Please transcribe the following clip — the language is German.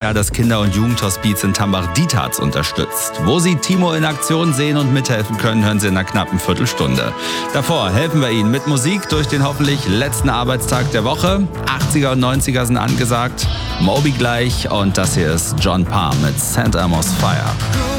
Jahr das Kinder- und Jugendhospiz in Tambach-Dietharz unterstützt. Wo Sie Timo in Aktion sehen und mithelfen können, hören Sie in einer knappen Viertelstunde. Davor helfen wir Ihnen mit Musik durch den hoffentlich letzten Arbeitstag der Woche. 80er und 90er sind angesagt. Moby gleich und das hier ist John Parr mit St. Amos Fire.